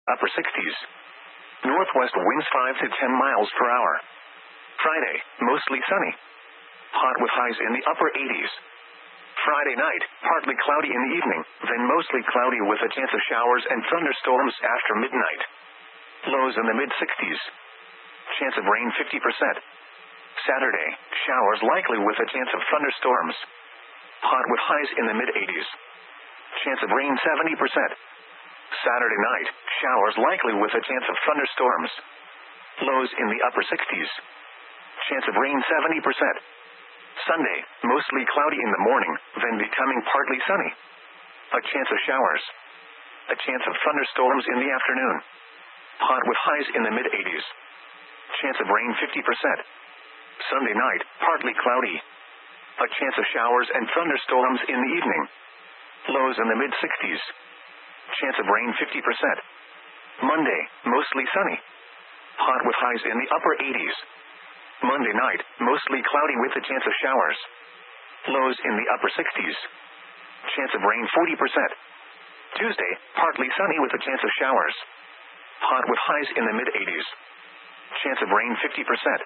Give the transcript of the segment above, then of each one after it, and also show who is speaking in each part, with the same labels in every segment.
Speaker 1: upper 60s. Northwest winds 5 to 10 miles per hour. Friday, mostly sunny. Hot with highs in the upper 80s. Friday night, partly cloudy in the evening, then mostly cloudy with a chance of showers and thunderstorms after midnight. Lows in the mid-60s. Chance of rain 50%. Saturday, showers likely with a chance of thunderstorms. Hot with highs in the mid-80s. Chance of rain 70%. Saturday night, showers likely with a chance of thunderstorms. Lows in the upper 60s. Chance of rain 70%. Sunday, mostly cloudy in the morning, then becoming partly sunny. A chance of showers. A chance of thunderstorms in the afternoon. Hot with highs in the mid-80s. Chance of rain 50%. Sunday night, partly cloudy. A chance of showers and thunderstorms in the evening. Lows in the mid-60s. Chance of rain 50%. Monday, mostly sunny. Hot with highs in the upper 80s. Monday night, mostly cloudy with a chance of showers. Lows in the upper 60s. Chance of rain 40%. Tuesday, partly sunny with a chance of showers. Hot with highs in the mid-80s. Chance of rain 50%.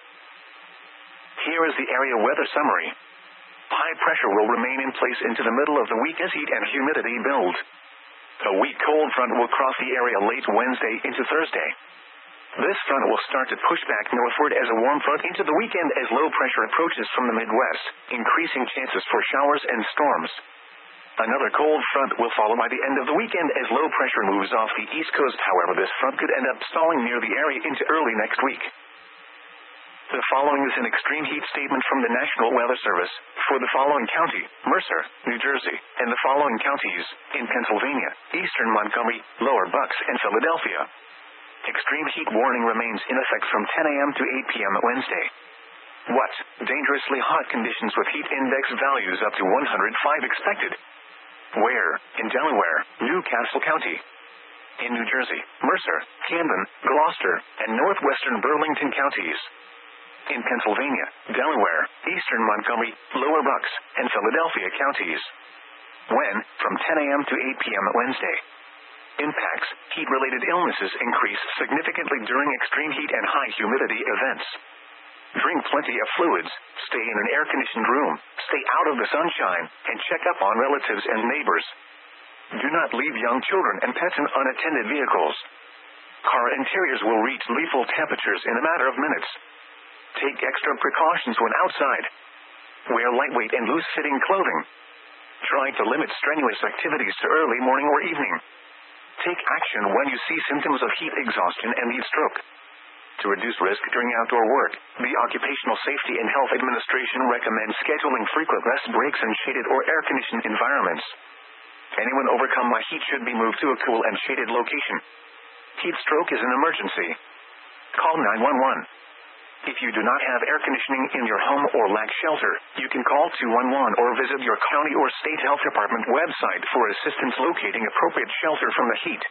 Speaker 1: Here is the area weather summary. High pressure will remain in place into the middle of the week as heat and humidity build. A weak cold front will cross the area late Wednesday into Thursday. This front will start to push back northward as a warm front into the weekend as low pressure approaches from the Midwest, increasing chances for showers and storms. Another cold front will follow by the end of the weekend as low pressure moves off the East Coast. However, this front could end up stalling near the area into early next week. The following is an extreme heat statement from the National Weather Service for the following county, Mercer, New Jersey, and the following counties in Pennsylvania, eastern Montgomery, lower Bucks, and Philadelphia. Extreme heat warning remains in effect from 10 a.m. to 8 p.m. Wednesday. What? Dangerously hot conditions with heat index values up to 105 expected. Where? In Delaware, Newcastle County. In New Jersey, Mercer, Camden, Gloucester, and northwestern Burlington counties. In Pennsylvania, Delaware, eastern Montgomery, lower Bucks, and Philadelphia counties. When? From 10 a.m. to 8 p.m. Wednesday. Impacts: heat-related illnesses increase significantly during extreme heat and high humidity events. Drink plenty of fluids, stay in an air-conditioned room, stay out of the sunshine, and check up on relatives and neighbors. Do not leave young children and pets in unattended vehicles. Car interiors will reach lethal temperatures in a matter of minutes. Take extra precautions when outside. Wear lightweight and loose-fitting clothing. Try to limit strenuous activities to early morning or evening. Take action when you see symptoms of heat exhaustion and heat stroke. To reduce risk during outdoor work, the Occupational Safety and Health Administration recommends scheduling frequent rest breaks in shaded or air-conditioned environments. Anyone overcome by heat should be moved to a cool and shaded location. Heat stroke is an emergency. Call 911. If you do not have air conditioning in your home or lack shelter, you can call 211 or visit your county or state health department website for assistance locating appropriate shelter from the heat.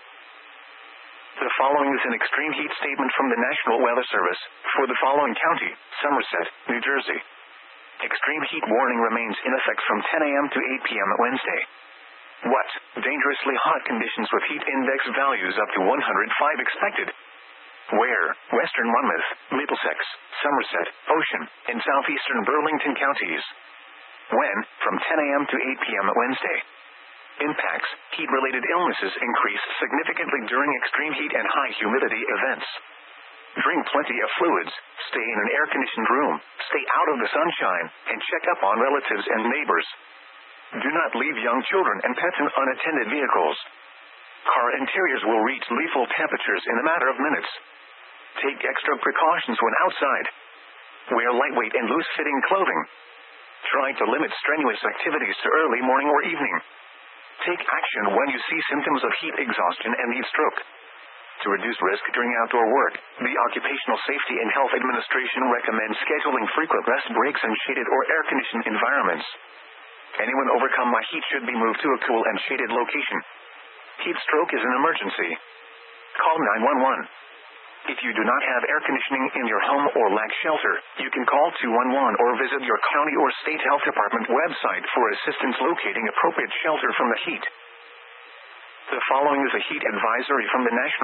Speaker 1: The following is an extreme heat statement from the National Weather Service for the following county, Somerset, New Jersey. Extreme heat warning remains in effect from 10 a.m. to 8 p.m. Wednesday. What? Dangerously hot conditions with heat index values up to 105 expected. Where? Western Monmouth, Middlesex, Somerset, Ocean, and southeastern Burlington counties. When? From 10 a.m. to 8 p.m. Wednesday. Impacts: heat-related illnesses increase significantly during extreme heat and high humidity events. Drink plenty of fluids, stay in an air-conditioned room, stay out of the sunshine, and check up on relatives and neighbors. Do not leave young children and pets in unattended vehicles. Car interiors will reach lethal temperatures in a matter of minutes. Take extra precautions when outside. Wear lightweight and loose-fitting clothing. Try to limit strenuous activities to early morning or evening. Take action when you see symptoms of heat exhaustion and heat stroke. To reduce risk during outdoor work, the Occupational Safety and Health Administration recommends scheduling frequent rest breaks in shaded or air-conditioned environments. Anyone overcome by heat should be moved to a cool and shaded location. Heat stroke is an emergency. Call 911. If you do not have air conditioning in your home or lack shelter, you can call 211 or visit your county or state health department website for assistance locating appropriate shelter from the heat. The following is a heat advisory from the National Weather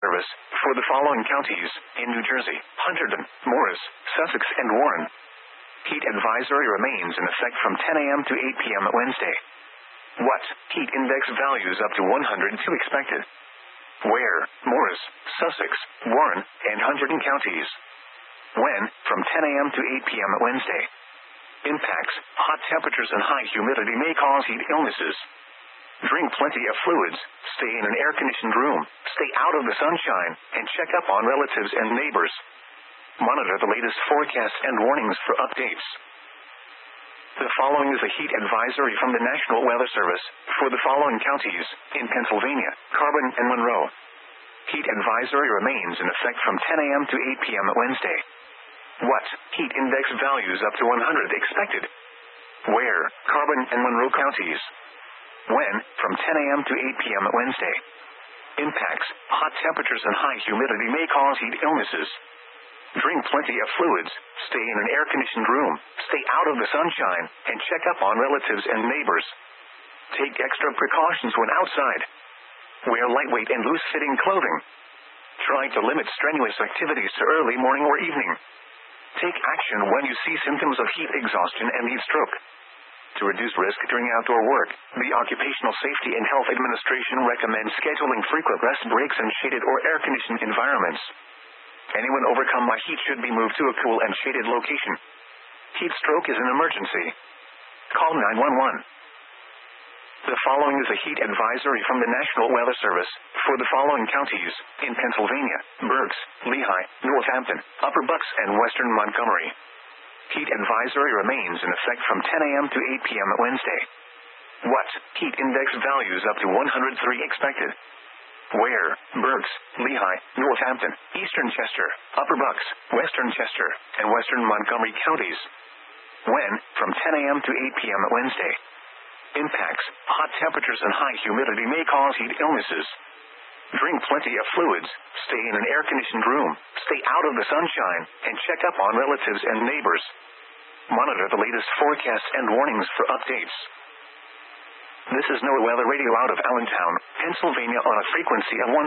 Speaker 1: Service for the following counties in New Jersey: Hunterdon, Morris, Sussex, and Warren. Heat advisory remains in effect from 10 a.m. to 8 p.m. Wednesday. What? Heat index values up to 102 expected. Where? Morris, Sussex, Warren, and Hunterdon counties. When? From 10 a.m. to 8 p.m. Wednesday. Impacts: hot temperatures and high humidity may cause heat illnesses. Drink plenty of fluids, stay in an air-conditioned room, stay out of the sunshine, and check up on relatives and neighbors. Monitor the latest forecasts and warnings for updates. The following is a heat advisory from the National Weather Service for the following counties in Pennsylvania: Carbon and Monroe. Heat advisory remains in effect from 10 a.m. to 8 p.m. Wednesday. What? Heat index values up to 100 expected. Where? Carbon and Monroe counties. When? From 10 a.m. to 8 p.m. Wednesday. Impacts: hot temperatures and high humidity may cause heat illnesses. Drink plenty of fluids, stay in an air-conditioned room, stay out of the sunshine, and check up on relatives and neighbors. Take extra precautions when outside. Wear lightweight and loose-fitting clothing. Try to limit strenuous activities to early morning or evening. Take action when you see symptoms of heat exhaustion and heat stroke. To reduce risk during outdoor work, the Occupational Safety and Health Administration recommends scheduling frequent rest breaks in shaded or air-conditioned environments. Anyone overcome by heat should be moved to a cool and shaded location. Heat stroke is an emergency. Call 911. The following is a heat advisory from the National Weather Service for the following counties in Pennsylvania: Berks, Lehigh, Northampton, Upper Bucks, and Western Montgomery. Heat advisory remains in effect from 10 a.m. to 8 p.m. Wednesday. What? Heat index values up to 103 expected. Where? Berks, Lehigh, Northampton, Eastern Chester, Upper Bucks, Western Chester, and Western Montgomery counties. When? From 10 a.m. to 8 p.m. Wednesday. Impacts: hot temperatures and high humidity may cause heat illnesses. Drink plenty of fluids, stay in an air-conditioned room, stay out of the sunshine, and check up on relatives and neighbors. Monitor the latest forecasts and warnings for updates. This is NOAA Weather Radio out of Allentown, Pennsylvania on a frequency of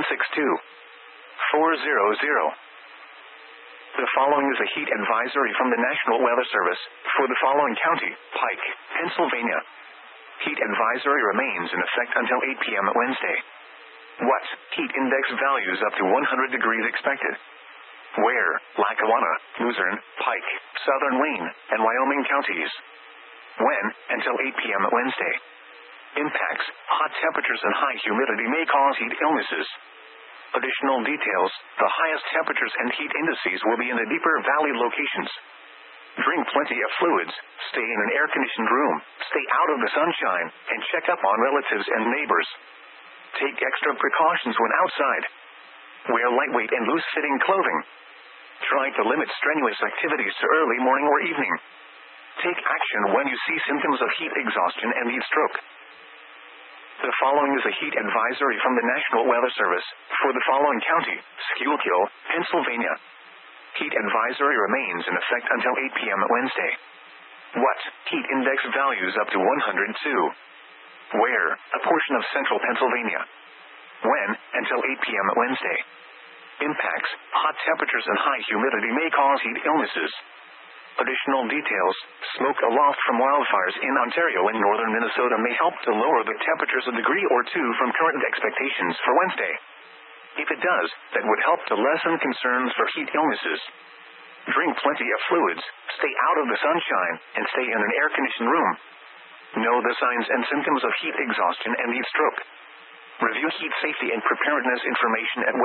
Speaker 1: 162.400. The following is a heat advisory from the National Weather Service for the following county: Pike, Pennsylvania. Heat advisory remains in effect until 8 p.m. Wednesday. What? Heat index values up to 100 degrees expected. Where? Lackawanna, Luzerne, Pike, Southern Wayne, and Wyoming counties. When? Until 8 p.m. Wednesday. Impacts: hot temperatures and high humidity may cause heat illnesses. Additional details: the highest temperatures and heat indices will be in the deeper valley locations. Drink plenty of fluids, stay in an air-conditioned room, stay out of the sunshine, and check up on relatives and neighbors. Take extra precautions when outside. Wear lightweight and loose-fitting clothing. Try to limit strenuous activities to early morning or evening. Take action when you see symptoms of heat exhaustion and heat stroke. The following is a heat advisory from the National Weather Service for the following county: Schuylkill, Pennsylvania. Heat advisory remains in effect until 8 p.m. Wednesday. What? Heat index values up to 102. Where? A portion of central Pennsylvania. When? Until 8 p.m. Wednesday. Impacts: hot temperatures and high humidity may cause heat illnesses. Additional details: smoke aloft from wildfires in Ontario and northern Minnesota may help to lower the temperatures a degree or two from current expectations for Wednesday. If it does, that would help to lessen concerns for heat illnesses. Drink plenty of fluids, stay out of the sunshine, and stay in an air-conditioned room. Know the signs and symptoms of heat exhaustion and heat stroke. Review heat safety and preparedness information at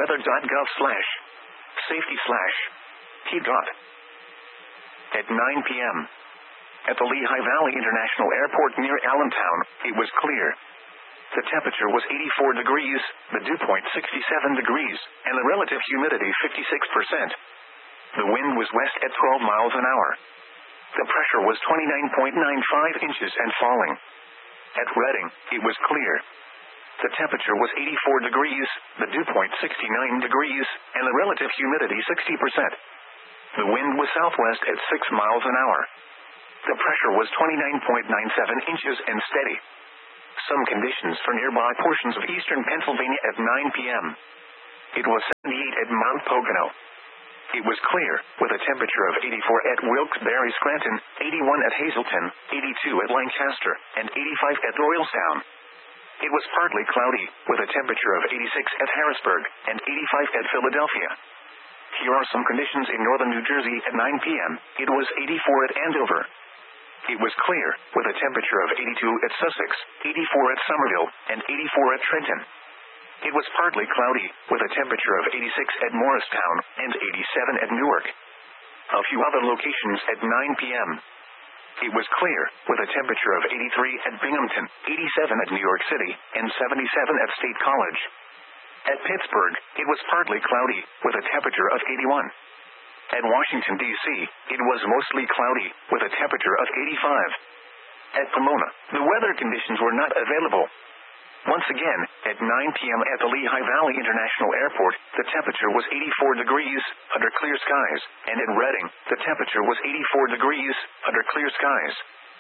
Speaker 1: weather.gov/safety/heat. At 9 p.m. at the Lehigh Valley International Airport near Allentown, it was clear. The temperature was 84 degrees, the dew point 67 degrees, and the relative humidity 56%. The wind was west at 12 miles an hour. The pressure was 29.95 inches and falling. At Reading, it was clear. The temperature was 84 degrees, the dew point 69 degrees, and the relative humidity 60%. The wind was southwest at 6 miles an hour. The pressure was 29.97 inches and steady. Some conditions for nearby portions of eastern Pennsylvania at 9 p.m. It was 78 at Mount Pocono. It was clear, with a temperature of 84 at Wilkes-Barre Scranton, 81 at Hazleton, 82 at Lancaster, and 85 at Royalstown. It was partly cloudy, with a temperature of 86 at Harrisburg, and 85 at Philadelphia. Here are some conditions in northern New Jersey at 9 p.m. It was 84 at Andover. It was clear, with a temperature of 82 at Sussex, 84 at Somerville, and 84 at Trenton. It was partly cloudy, with a temperature of 86 at Morristown, and 87 at Newark. A few other locations at 9 p.m. It was clear, with a temperature of 83 at Binghamton, 87 at New York City, and 77 at State College. At Pittsburgh, it was partly cloudy, with a temperature of 81. At Washington, D.C., it was mostly cloudy, with a temperature of 85. At Pomona, the weather conditions were not available. Once again, at 9 p.m. at the Lehigh Valley International Airport, the temperature was 84 degrees, under clear skies, and at Reading, the temperature was 84 degrees, under clear skies.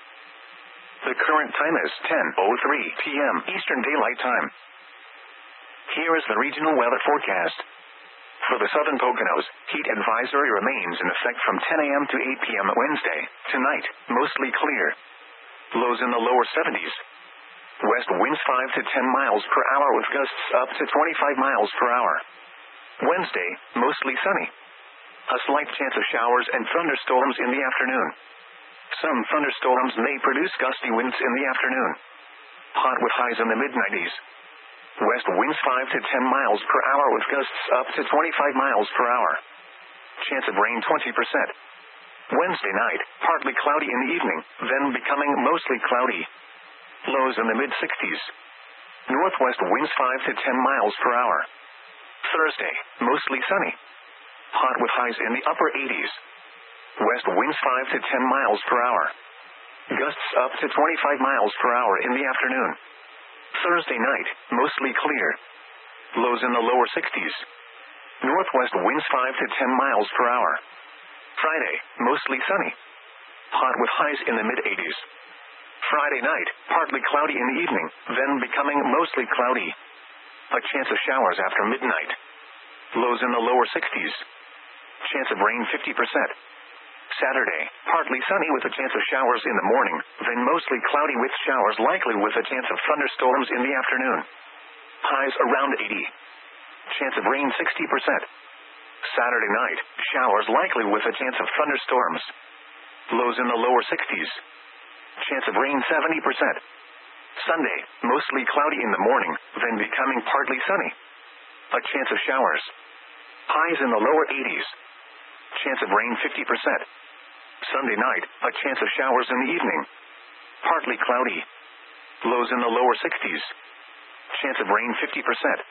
Speaker 1: The current time is 10:03 p.m. Eastern Daylight Time. Here is the regional weather forecast. For the southern Poconos, heat advisory remains in effect from 10 a.m. to 8 p.m. Wednesday. Tonight, mostly clear. Lows in the lower 70s. West winds 5 to 10 miles per hour with gusts up to 25 miles per hour. Wednesday, mostly sunny. A slight chance of showers and thunderstorms in the afternoon. Some thunderstorms may produce gusty winds in the afternoon. Hot with highs in the mid-90s. West winds 5 to 10 miles per hour with gusts up to 25 miles per hour. Chance of rain 20%. Wednesday night, partly cloudy in the evening, then becoming mostly cloudy. Lows in the mid-60s. Northwest winds 5 to 10 miles per hour. Thursday, mostly sunny. Hot with highs in the upper 80s. West winds 5 to 10 miles per hour. Gusts up to 25 miles per hour in the afternoon. Thursday night, mostly clear. Lows in the lower 60s. Northwest winds 5 to 10 miles per hour. Friday, mostly sunny. Hot with highs in the mid-80s. Friday night, partly cloudy in the evening, then becoming mostly cloudy. A chance of showers after midnight. Lows in the lower 60s. Chance of rain 50%. Saturday, partly sunny with a chance of showers in the morning, then mostly cloudy with showers likely with a chance of thunderstorms in the afternoon. Highs around 80. Chance of rain 60%. Saturday night, showers likely with a chance of thunderstorms. Lows in the lower 60s. Chance of rain 70%. Sunday, mostly cloudy in the morning, then becoming partly sunny. A chance of showers. Highs in the lower 80s. Chance of rain 50%. Sunday night, a chance of showers in the evening. Partly cloudy. Lows in the lower 60s. Chance of rain 50%.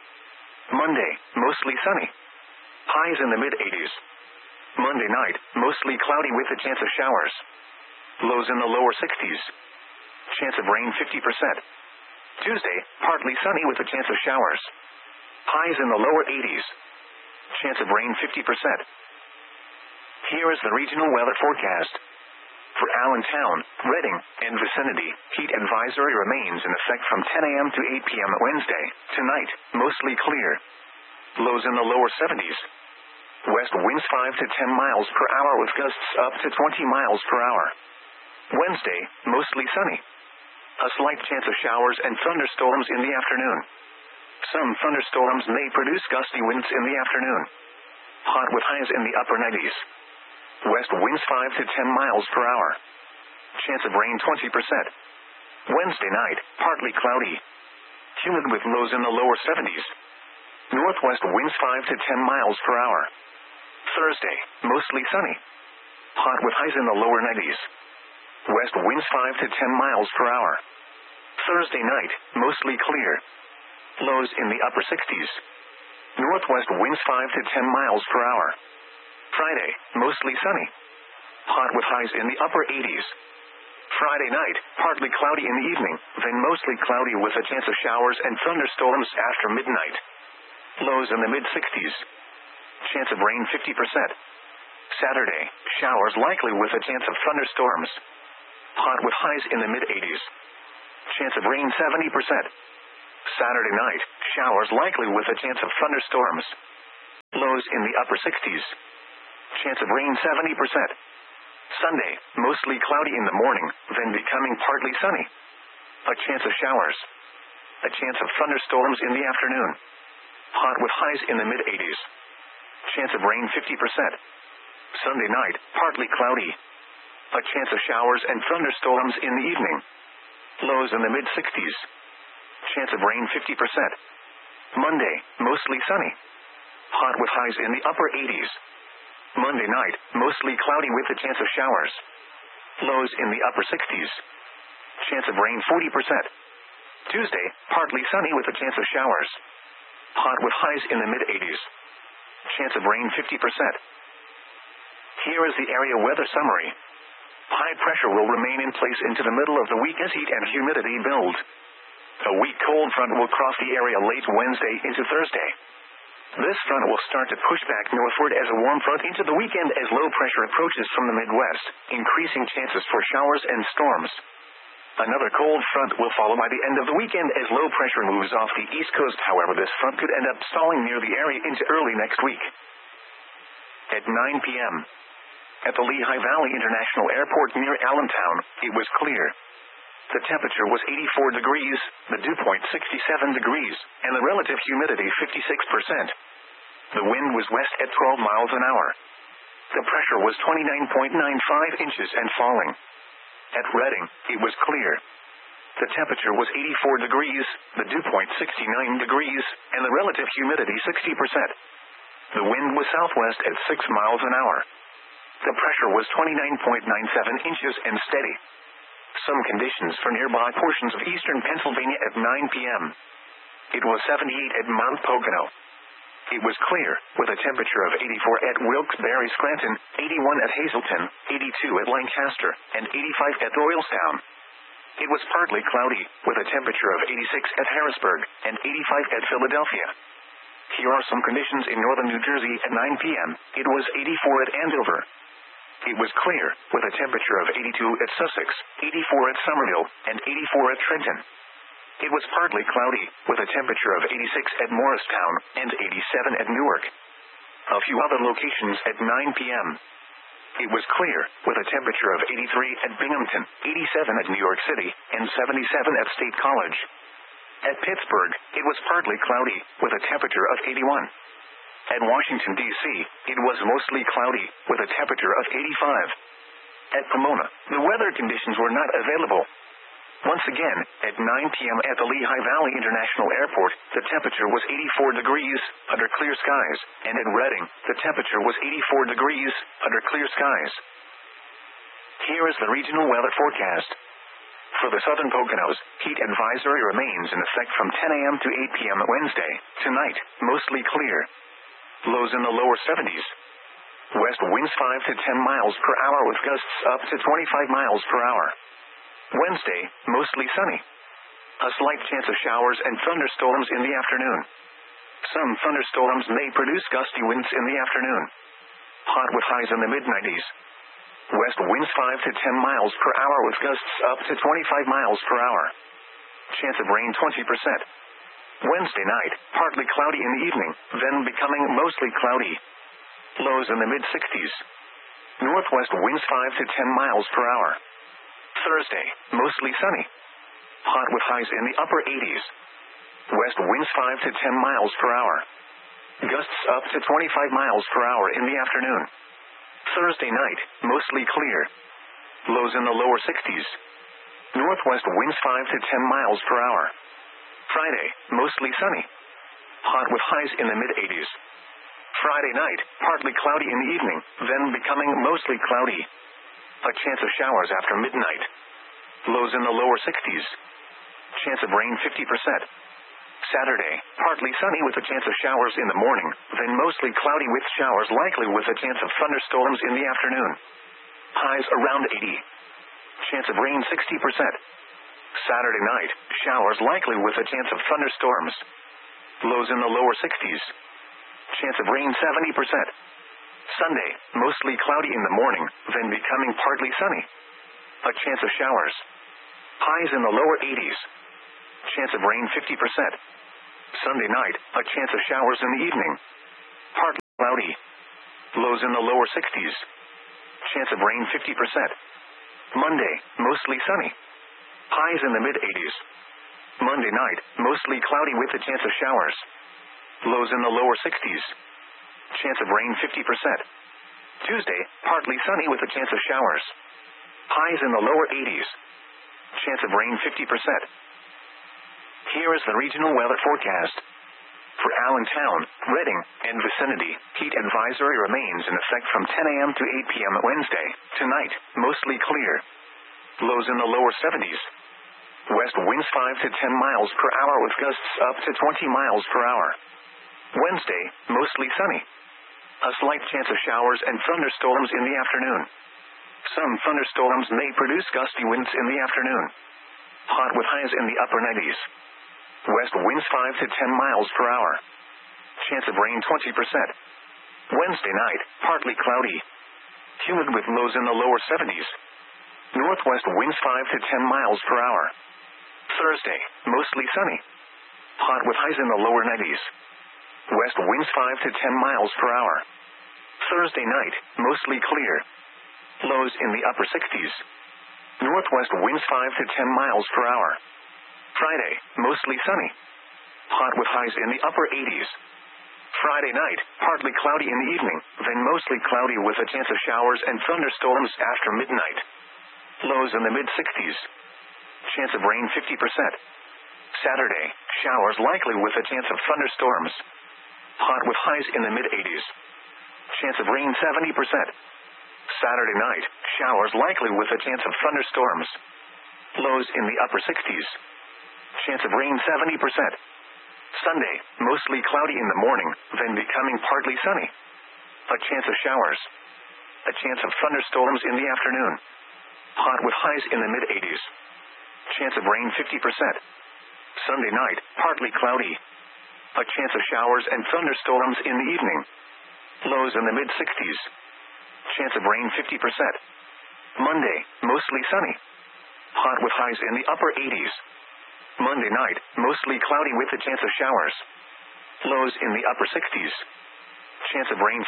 Speaker 1: Monday, mostly sunny. Highs in the mid-80s. Monday night, mostly cloudy with a chance of showers. Lows in the lower 60s. Chance of rain 50%. Tuesday, partly sunny with a chance of showers. Highs in the lower 80s. Chance of rain 50%. Here is the regional weather forecast. For Allentown, Reading, and vicinity, heat advisory remains in effect from 10 a.m. to 8 p.m. Wednesday. Tonight, mostly clear. Lows in the lower 70s. West winds 5 to 10 miles per hour with gusts up to 20 miles per hour. Wednesday, mostly sunny. A slight chance of showers and thunderstorms in the afternoon. Some thunderstorms may produce gusty winds in the afternoon. Hot with highs in the upper 90s. West winds 5 to 10 miles per hour. Chance of rain 20%. Wednesday night, partly cloudy. Humid with lows in the lower 70s. Northwest winds 5 to 10 miles per hour. Thursday, mostly sunny. Hot with highs in the lower 90s. West winds 5 to 10 miles per hour. Thursday night, mostly clear. Lows in the upper 60s. Northwest winds 5 to 10 miles per hour. Friday, mostly sunny. Hot with highs in the upper 80s. Friday night, partly cloudy in the evening, then mostly cloudy with a chance of showers and thunderstorms after midnight. Lows in the mid-60s. Chance of rain 50%. Saturday, showers likely with a chance of thunderstorms. Hot with highs in the mid-80s. Chance of rain 70%. Saturday night, showers likely with a chance of thunderstorms. Lows in the upper 60s. Chance of rain 70%. Sunday, mostly cloudy in the morning, then becoming partly sunny. A chance of showers. A chance of thunderstorms in the afternoon. Hot with highs in the mid-80s. Chance of rain 50%. Sunday night, partly cloudy. A chance of showers and thunderstorms in the evening. Lows in the mid-60s. Chance of rain 50%. Monday, mostly sunny. Hot with highs in the upper 80s. Monday night, mostly cloudy with a chance of showers. Lows in the upper 60s. Chance of rain 40%. Tuesday, partly sunny with a chance of showers. Hot with highs in the mid-80s. Chance of rain 50%. Here is the area weather summary. High pressure will remain in place into the middle of the week as heat and humidity build. A weak cold front will cross the area late Wednesday into Thursday. This front will start to push back northward as a warm front into the weekend as low pressure approaches from the Midwest, increasing chances for showers and storms. Another cold front will follow by the end of the weekend as low pressure moves off the East Coast. However, this front could end up stalling near the area into early next week. At 9 p.m. at the Lehigh Valley International Airport near Allentown, it was clear. The temperature was 84 degrees, the dew point 67 degrees, and the relative humidity 56%. The wind was west at 12 miles an hour. The pressure was 29.95 inches and falling. At Redding, it was clear. The temperature was 84 degrees, the dew point 69 degrees, and the relative humidity 60%. The wind was southwest at 6 miles an hour. The pressure was 29.97 inches and steady. Some conditions for nearby portions of eastern Pennsylvania at 9 p.m. It was 78 at Mount Pocono. It was clear, with a temperature of 84 at Wilkes-Barre Scranton, 81 at Hazleton, 82 at Lancaster, and 85 at Doylestown. It was partly cloudy, with a temperature of 86 at Harrisburg, and 85 at Philadelphia. Here are some conditions in northern New Jersey at 9 p.m. It was 84 at Andover. It was clear, with a temperature of 82 at Sussex, 84 at Somerville, and 84 at Trenton. It was partly cloudy, with a temperature of 86 at Morristown, and 87 at Newark. A few other locations at 9 p.m. It was clear, with a temperature of 83 at Binghamton, 87 at New York City, and 77 at State College. At Pittsburgh, it was partly cloudy, with a temperature of 81. At Washington, D.C., it was mostly cloudy, with a temperature of 85. At Pomona, the weather conditions were not available. Once again, at 9 p.m. at the Lehigh Valley International Airport, the temperature was 84 degrees, under clear skies, and at Redding, the temperature was 84 degrees, under clear skies. Here is the regional weather forecast. For the southern Poconos, heat advisory remains in effect from 10 a.m. to 8 p.m. Wednesday. Tonight, mostly clear. Lows in the lower 70s. West winds 5 to 10 miles per hour with gusts up to 25 miles per hour. Wednesday, mostly sunny. A slight chance of showers and thunderstorms in the afternoon. Some thunderstorms may produce gusty winds in the afternoon. Hot with highs in the mid-90s. West winds 5 to 10 miles per hour with gusts up to 25 miles per hour. Chance of rain 20%. Wednesday night, partly cloudy in the evening, then becoming mostly cloudy. Lows in the mid-60s. Northwest winds 5 to 10 miles per hour. Thursday, mostly sunny. Hot with highs in the upper 80s. West winds 5 to 10 miles per hour. Gusts up to 25 miles per hour in the afternoon. Thursday night, mostly clear. Lows in the lower 60s. Northwest winds 5 to 10 miles per hour. Friday, mostly sunny. Hot with highs in the mid-80s. Friday night, partly cloudy in the evening, then becoming mostly cloudy. A chance of showers after midnight. Lows in the lower 60s. Chance of rain 50%. Saturday, partly sunny with a chance of showers in the morning, then mostly cloudy with showers likely with a chance of thunderstorms in the afternoon. Highs around 80. Chance of rain 60%. Saturday night, showers likely with a chance of thunderstorms. Lows in the lower 60s. Chance of rain 70%. Sunday, mostly cloudy in the morning, then becoming partly sunny. A chance of showers. Highs in the lower 80s. Chance of rain 50%. Sunday night, a chance of showers in the evening. Partly cloudy. Lows in the lower 60s. Chance of rain 50%. Monday, mostly sunny. Highs in the mid-80s. Monday night, mostly cloudy with a chance of showers. Lows in the lower 60s. Chance of rain 50%. Tuesday, partly sunny with a chance of showers. Highs in the lower 80s. Chance of rain 50%. Here is the regional weather forecast. For Allentown, Reading, and vicinity, heat advisory remains in effect from 10 a.m. to 8 p.m. Wednesday. Tonight, mostly clear. Lows in the lower 70s. West winds 5 to 10 miles per hour with gusts up to 20 miles per hour. Wednesday, mostly sunny. A slight chance of showers and thunderstorms in the afternoon. Some thunderstorms may produce gusty winds in the afternoon. Hot with highs in the upper 90s. West winds 5 to 10 miles per hour. Chance of rain 20%. Wednesday night, partly cloudy. Humid with lows in the lower 70s. Northwest winds 5 to 10 miles per hour. Thursday, mostly sunny. Hot with highs in the lower 90s. West winds 5 to 10 miles per hour. Thursday night, mostly clear. Lows in the upper 60s. Northwest winds 5 to 10 miles per hour. Friday, mostly sunny. Hot with highs in the upper 80s. Friday night, partly cloudy in the evening, then mostly cloudy with a chance of showers and thunderstorms after midnight. Lows in the mid-60s. Chance of rain 50%. Saturday, showers likely with a chance of thunderstorms. Hot with highs in the mid-80s. Chance of rain 70%. Saturday night, showers likely with a chance of thunderstorms. Lows in the upper 60s. Chance of rain 70%. Sunday, mostly cloudy in the morning, then becoming partly sunny. A chance of showers. A chance of thunderstorms in the afternoon. Hot with highs in the mid-80s. Chance of rain 50%. Sunday night, partly cloudy. A chance of showers and thunderstorms in the evening. Lows in the mid-60s. Chance of rain 50%. Monday, mostly sunny. Hot with highs in the upper 80s. Monday night, mostly cloudy with a chance of showers. Lows in the upper 60s. Chance of rain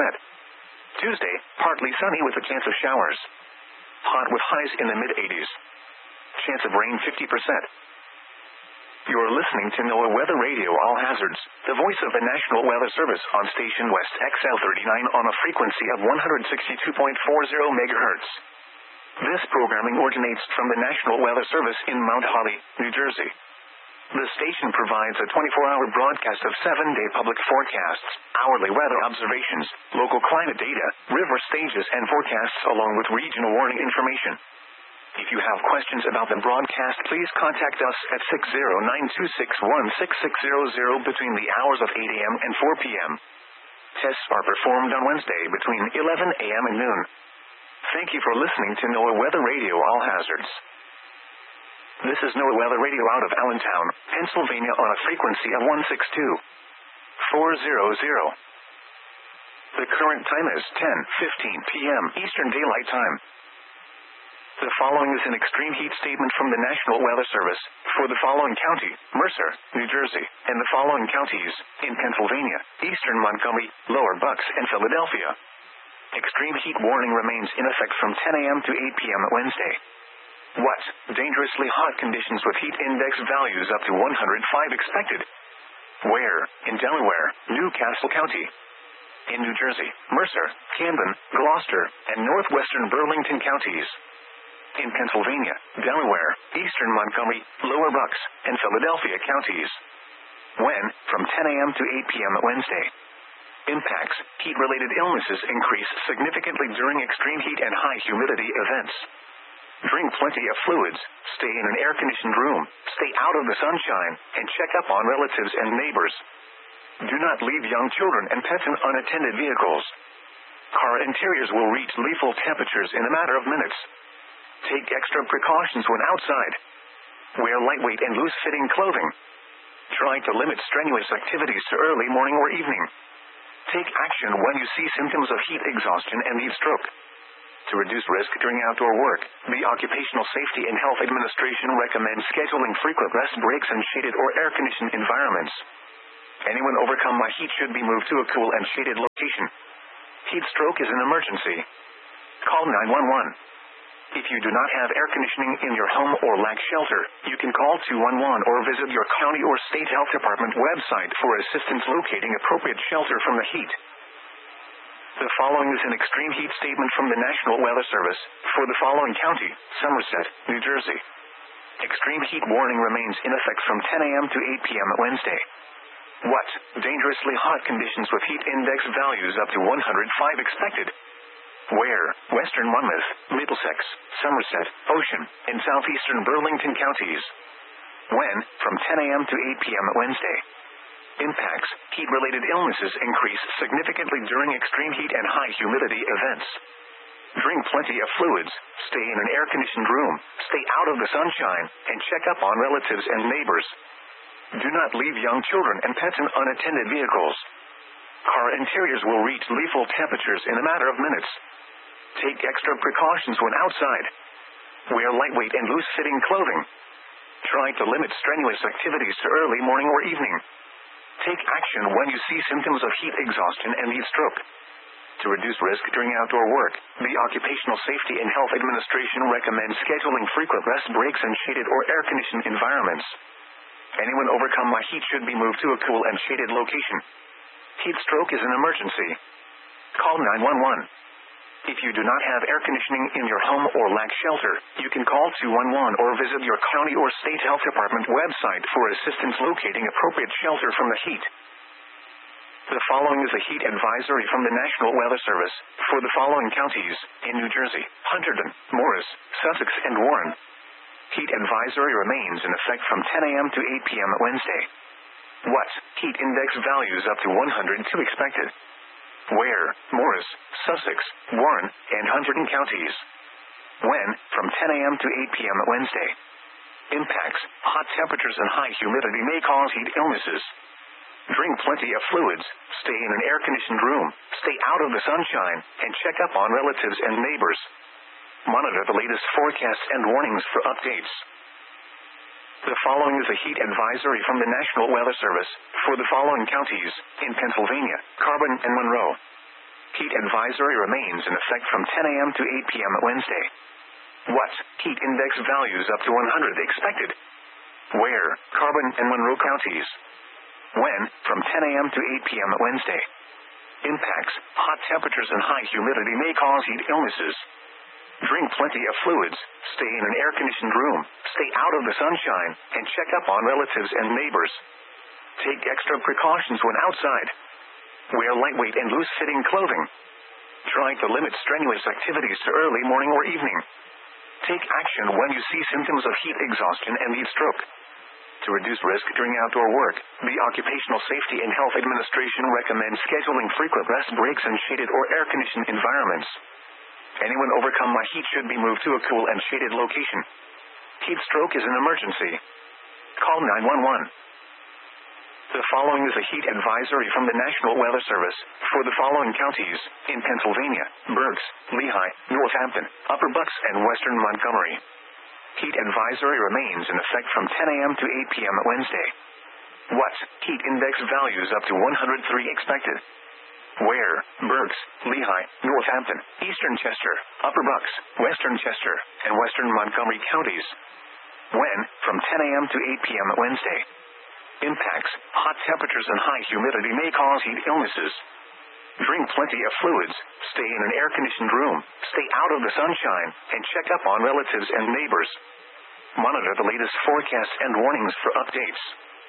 Speaker 1: 40%. Tuesday, partly sunny with a chance of showers. Hot with highs in the mid-80s. Chance of rain 50%. You're listening to NOAA Weather Radio All Hazards, the voice of the National Weather Service on station West XL39 on a frequency of 162.40 MHz. This programming originates from the National Weather Service in Mount Holly, New Jersey. The station provides a 24-hour broadcast of 7-day public forecasts, hourly weather observations, local climate data, river stages and forecasts along with regional warning information. If you have questions about the broadcast, please contact us at 609-261-6600 between the hours of 8 a.m. and 4 p.m. Tests are performed on Wednesday between 11 a.m. and noon. Thank you for listening to NOAA Weather Radio All Hazards. This is NOAA Weather Radio out of Allentown, Pennsylvania on a frequency of 162.400. The current time is 10:15 p.m. Eastern Daylight Time. The following is an extreme heat statement from the National Weather Service for the following county, Mercer, New Jersey, and the following counties in Pennsylvania, Eastern Montgomery, Lower Bucks, and Philadelphia. Extreme heat warning remains in effect from 10 a.m. to 8 p.m. Wednesday. What? Dangerously hot conditions with heat index values up to 105 expected. Where? In Delaware, Newcastle County. In New Jersey, Mercer, Camden, Gloucester, and northwestern Burlington counties. In Pennsylvania, Delaware, Eastern Montgomery, Lower Bucks, and Philadelphia counties. When? From 10 a.m. to 8 p.m. Wednesday. Impacts: heat-related illnesses increase significantly during extreme heat and high humidity events. Drink plenty of fluids, stay in an air-conditioned room, stay out of the sunshine, and check up on relatives and neighbors. Do not leave young children and pets in unattended vehicles. Car interiors will reach lethal temperatures in a matter of minutes. Take extra precautions when outside. Wear lightweight and loose-fitting clothing. Try to limit strenuous activities to early morning or evening. Take action when you see symptoms of heat exhaustion and heat stroke. To reduce risk during outdoor work, the Occupational Safety and Health Administration recommends scheduling frequent rest breaks in shaded or air-conditioned environments. Anyone overcome by heat should be moved to a cool and shaded location. Heat stroke is an emergency. Call 911. If you do not have air conditioning in your home or lack shelter, you can call 211 or visit your county or state health department website for assistance locating appropriate shelter from the heat. The following is an extreme heat statement from the National Weather Service for the following county: Somerset, New Jersey. Extreme heat warning remains in effect from 10 a.m. to 8 p.m. Wednesday. What? Dangerously hot conditions with heat index values up to 105 expected. Where? Western Monmouth, Middlesex, Somerset, Ocean, and southeastern Burlington counties. When? From 10 a.m. to 8 p.m. Wednesday. Impacts: heat-related illnesses increase significantly during extreme heat and high humidity events. Drink plenty of fluids, stay in an air-conditioned room, stay out of the sunshine, and check up on relatives and neighbors. Do not leave young children and pets in unattended vehicles. Car interiors will reach lethal temperatures in a matter of minutes. Take extra precautions when outside. Wear lightweight and loose-fitting clothing. Try to limit strenuous activities to early morning or evening. Take action when you see symptoms of heat exhaustion and heat stroke. To reduce risk during outdoor work, the Occupational Safety and Health Administration recommends scheduling frequent rest breaks in shaded or air-conditioned environments. Anyone overcome by heat should be moved to a cool and shaded location. Heat stroke is an emergency. Call 911. If you do not have air conditioning in your home or lack shelter, you can call 211 or visit your county or state health department website for assistance locating appropriate shelter from the heat. The following is a heat advisory from the National Weather Service for the following counties in New Jersey: Hunterdon, Morris, Sussex, and Warren. Heat advisory remains in effect from 10 a.m. to 8 p.m. Wednesday. What? Heat index values up to 102 expected. Where? Morris, Sussex, Warren, and Hunterdon counties. When? From 10 a.m. to 8 p.m. Wednesday. Impacts: hot temperatures and high humidity may cause heat illnesses. Drink plenty of fluids, stay in an air-conditioned room, stay out of the sunshine, and check up on relatives and neighbors. Monitor the latest forecasts and warnings for updates. The following is a heat advisory from the National Weather Service for the following counties in Pennsylvania, Carbon, and Monroe. Heat advisory remains in effect from 10 a.m. to 8 p.m. Wednesday. What? Heat index values up to 100 expected. Where? Carbon and Monroe counties. When? From 10 a.m. to 8 p.m. Wednesday. Impacts: hot temperatures and high humidity may cause heat illnesses. Drink plenty of fluids, stay in an air-conditioned room, stay out of the sunshine, and check up on relatives and neighbors. Take extra precautions when outside. Wear lightweight and loose-fitting clothing. Try to limit strenuous activities to early morning or evening. Take action when you see symptoms of heat exhaustion and heat stroke. To reduce risk during outdoor work, the Occupational Safety and Health Administration recommends scheduling frequent rest breaks in shaded or air-conditioned environments. Anyone overcome by heat should be moved to a cool and shaded location. Heat stroke is an emergency. Call 911. The following is a heat advisory from the National Weather Service for the following counties in Pennsylvania: Berks, Lehigh, Northampton, Upper Bucks, and Western Montgomery. Heat advisory remains in effect from 10 a.m. to 8 p.m. Wednesday. What? Heat index values up to 103 expected. Where? Berks, Lehigh, Northampton, Eastern Chester, Upper Bucks, Western Chester, and Western Montgomery counties. When? From 10 a.m. to 8 p.m. Wednesday. Impacts: hot temperatures and high humidity may cause heat illnesses. Drink plenty of fluids, stay in an air-conditioned room, stay out of the sunshine, and check up on relatives and neighbors. Monitor the latest forecasts and warnings for updates.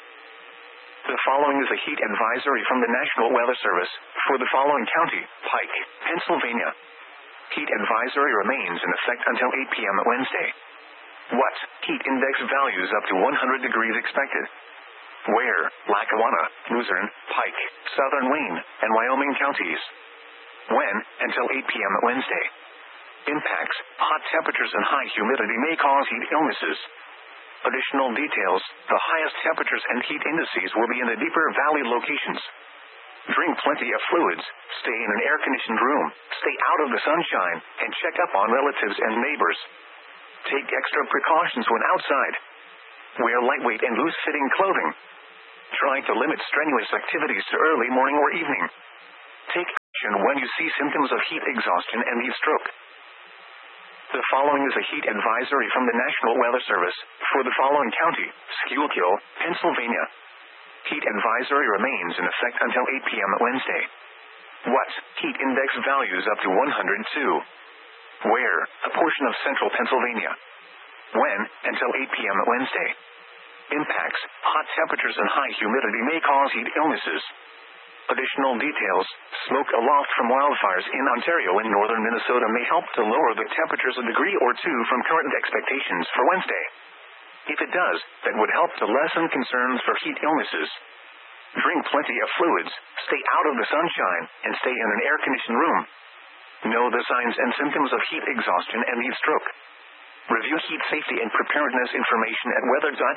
Speaker 1: The following is a heat advisory from the National Weather Service for the following county: Pike, Pennsylvania. Heat advisory remains in effect until 8 p.m. Wednesday. What? Heat index values up to 100 degrees expected. Where? Lackawanna, Luzerne, Pike, Southern Wayne, and Wyoming counties. When? Until 8 p.m. Wednesday. Impacts: hot temperatures and high humidity may cause heat illnesses. Additional details: the highest temperatures and heat indices will be in the deeper valley locations. Drink plenty of fluids, stay in an air-conditioned room, stay out of the sunshine, and check up on relatives and neighbors. Take extra precautions when outside. Wear lightweight and loose-fitting clothing. Try to limit strenuous activities to early morning or evening. Take action when you see symptoms of heat exhaustion and heat stroke. The following is a heat advisory from the National Weather Service for the following county: Schuylkill, Pennsylvania. Heat advisory remains in effect until 8 p.m. Wednesday. What? Heat index values up to 102. Where? A portion of central Pennsylvania. When? Until 8 p.m. Wednesday. Impacts: hot temperatures and high humidity may cause heat illnesses. Additional details: smoke aloft from wildfires in Ontario and northern Minnesota may help to lower the temperatures a degree or two from current expectations for Wednesday. If it does, that would help to lessen concerns for heat illnesses. Drink plenty of fluids, stay out of the sunshine, and stay in an air-conditioned room. Know the signs and symptoms of heat exhaustion and heat stroke. Review heat safety and preparedness information at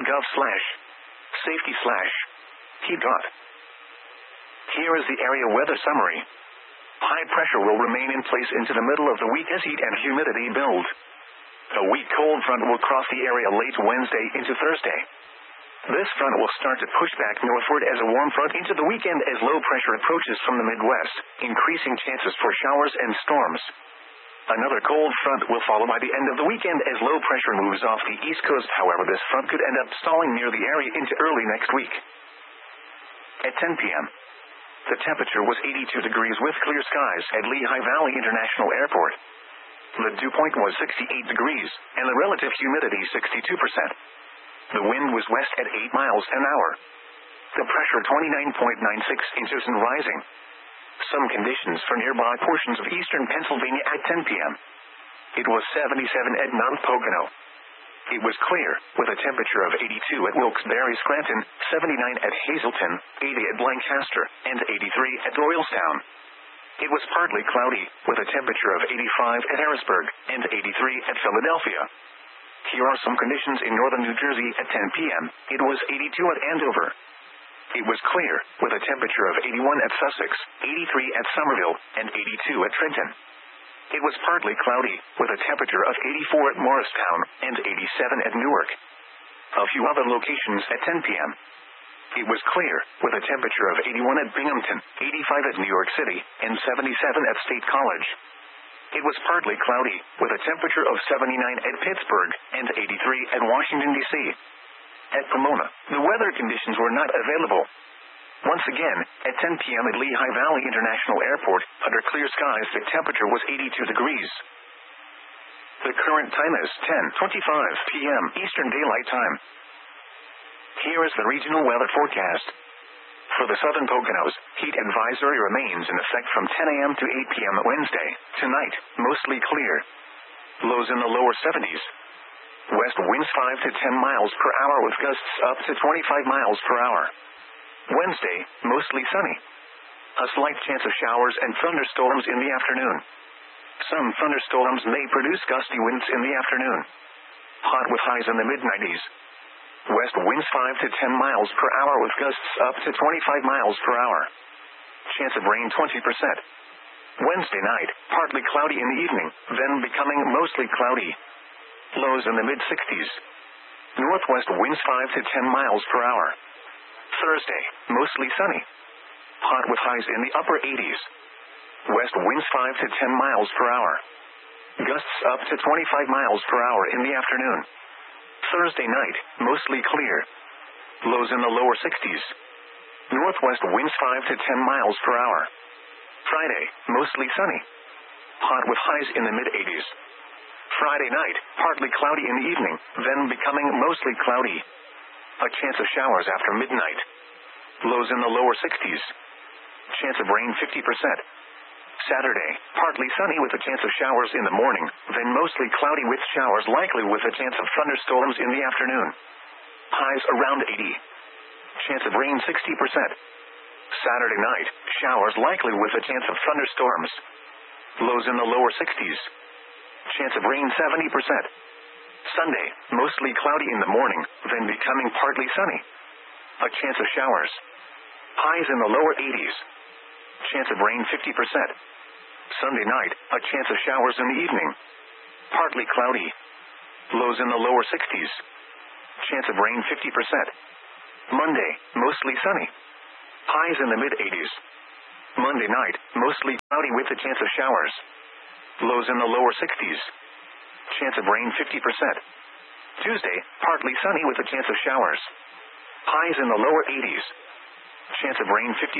Speaker 1: weather.gov/safety/heat. Here is the area weather summary. High pressure will remain in place into the middle of the week as heat and humidity build. A weak cold front will cross the area late Wednesday into Thursday. This front will start to push back northward as a warm front into the weekend as low pressure approaches from the Midwest, increasing chances for showers and storms. Another cold front will follow by the end of the weekend as low pressure moves off the East Coast. However, this front could end up stalling near the area into early next week. At 10 p.m., the temperature was 82 degrees with clear skies at Lehigh Valley International Airport. The dew point was 68 degrees, and the relative humidity 62%. The wind was west at 8 miles an hour. The pressure 29.96 inches and rising. Some conditions for nearby portions of eastern Pennsylvania at 10 p.m. It was 77 at Mount Pocono. It was clear, with a temperature of 82 at Wilkes-Barre, Scranton, 79 at Hazleton, 80 at Lancaster, and 83 at Doylestown. It was partly cloudy, with a temperature of 85 at Harrisburg, and 83 at Philadelphia. Here are some conditions in northern New Jersey at 10 p.m. It was 82 at Andover. It was clear, with a temperature of 81 at Sussex, 83 at Somerville, and 82 at Trenton. It was partly cloudy, with a temperature of 84 at Morristown, and 87 at Newark. A few other locations at 10 p.m. It was clear, with a temperature of 81 at Binghamton, 85 at New York City, and 77 at State College. It was partly cloudy, with a temperature of 79 at Pittsburgh, and 83 at Washington, D.C. At Pomona, the weather conditions were not available. Once again, at 10 p.m. at Lehigh Valley International Airport, under clear skies, the temperature was 82 degrees. The current time is 10:25 p.m. Eastern Daylight Time. Here is the regional weather forecast. For the southern Poconos, heat advisory remains in effect from 10 a.m. to 8 p.m. Wednesday. Tonight, mostly clear. Lows in the lower 70s. West winds 5 to 10 miles per hour with gusts up to 25 miles per hour. Wednesday, mostly sunny. A slight chance of showers and thunderstorms in the afternoon. Some thunderstorms may produce gusty winds in the afternoon. Hot with highs in the mid-90s. West winds 5 to 10 miles per hour with gusts up to 25 miles per hour. Chance of rain 20%. Wednesday night, partly cloudy in the evening, then becoming mostly cloudy. Lows in the mid-60s. Northwest winds 5 to 10 miles per hour. Thursday, mostly sunny. Hot with highs in the upper 80s. West winds 5 to 10 miles per hour. Gusts up to 25 miles per hour in the afternoon. Thursday night, mostly clear. Lows in the lower 60s. Northwest winds 5 to 10 miles per hour. Friday, mostly sunny. Hot with highs in the mid-80s. Friday night, partly cloudy in the evening, then becoming mostly cloudy. A chance of showers after midnight. Lows in the lower 60s. Chance of rain 50%. Saturday, partly sunny with a chance of showers in the morning, then mostly cloudy with showers likely with a chance of thunderstorms in the afternoon. Highs around 80. Chance of rain 60%. Saturday night, showers likely with a chance of thunderstorms. Lows in the lower 60s. Chance of rain 70%. Sunday, mostly cloudy in the morning, then becoming partly sunny. A chance of showers. Highs in the lower 80s. Chance of rain 50%. Sunday night, a chance of showers in the evening. Partly cloudy. Lows in the lower 60s. Chance of rain 50%. Monday, mostly sunny. Highs in the mid-80s. Monday night, mostly cloudy with a chance of showers. Lows in the lower 60s. Chance of rain 50%. Tuesday, partly sunny with a chance of showers. Highs in the lower 80s. Chance of rain 50%.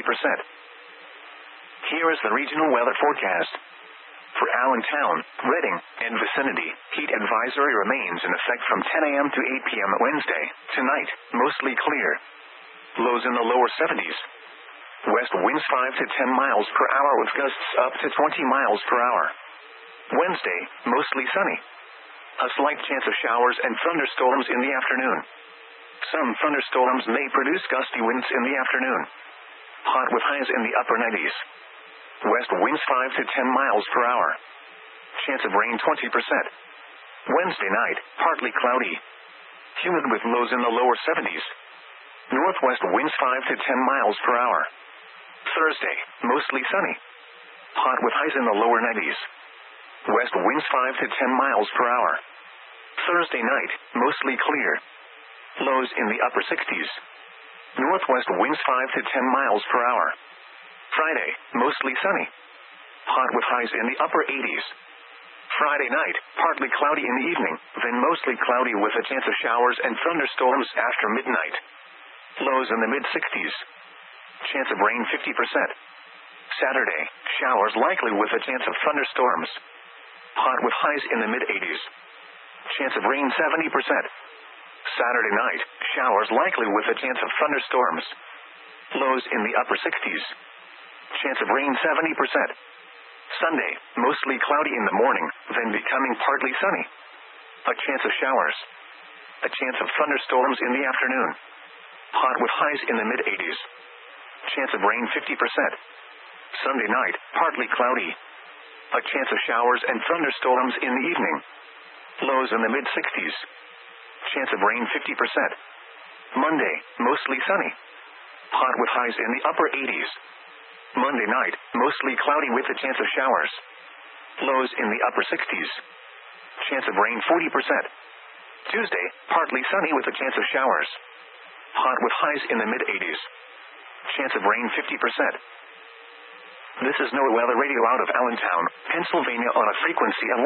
Speaker 1: Here is the regional weather forecast. For Allentown, Reading, and vicinity, heat advisory remains in effect from 10 a.m. to 8 p.m. Wednesday. Tonight, mostly clear. Lows in the lower 70s. West winds 5 to 10 miles per hour with gusts up to 20 miles per hour. Wednesday, mostly sunny. A slight chance of showers and thunderstorms in the afternoon. Some thunderstorms may produce gusty winds in the afternoon. Hot with highs in the upper 90s. West winds 5 to 10 miles per hour. Chance of rain 20%. Wednesday night, partly cloudy. Humid with lows in the lower 70s. Northwest winds 5 to 10 miles per hour. Thursday, mostly sunny. Hot with highs in the lower 90s. West winds 5 to 10 miles per hour. Thursday night, mostly clear. Lows in the upper 60s. Northwest winds 5 to 10 miles per hour. Friday, mostly sunny. Hot with highs in the upper 80s. Friday night, partly cloudy in the evening, then mostly cloudy with a chance of showers and thunderstorms after midnight. Lows in the mid-60s. Chance of rain 50%. Saturday, showers likely with a chance of thunderstorms. Hot with highs in the mid-80s. Chance of rain 70%. Saturday night, showers likely with a chance of thunderstorms. Lows in the upper 60s. Chance of rain 70%. Sunday, mostly cloudy in the morning, then becoming partly sunny. A chance of showers. A chance of thunderstorms in the afternoon. Hot with highs in the mid-80s. Chance of rain 50%. Sunday night, partly cloudy. A chance of showers and thunderstorms in the evening. Lows in the mid-60s. Chance of rain 50%. Monday, mostly sunny. Hot with highs in the upper 80s. Monday night, mostly cloudy with a chance of showers. Lows in the upper 60s. Chance of rain 40%. Tuesday, partly sunny with a chance of showers. Hot with highs in the mid-80s. Chance of rain 50%. This is NOAA Weather Radio out of Allentown, Pennsylvania on a frequency of